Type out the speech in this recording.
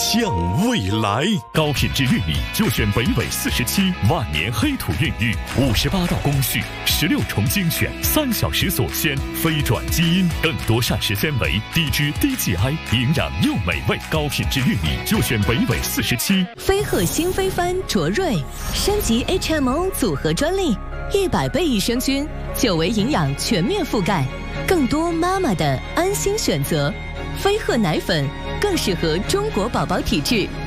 向未来。高品质玉米就选北纬47万年黑土孕育，58道工序，16重精选，3小时锁鲜，非转基因，更多膳食纤维，低脂低 GI， 营养又美味。高品质玉米就选北纬47。 飞鹤新飞帆卓瑞升级 HMO 组合专利，100倍益生菌，9维营养全面覆盖，更多妈妈的安心选择。飞鹤奶粉更适合中国宝宝体质，